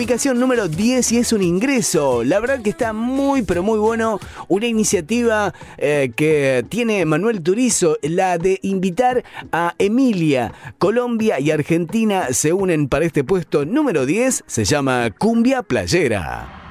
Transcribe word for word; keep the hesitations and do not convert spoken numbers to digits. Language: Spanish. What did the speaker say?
ubicación número diez y es un ingreso. La verdad que está muy, pero muy bueno. Una iniciativa eh, que tiene Manuel Turizo, la de invitar a Emilia. Colombia y Argentina se unen para este puesto número diez. Se llama Cumbia Playera.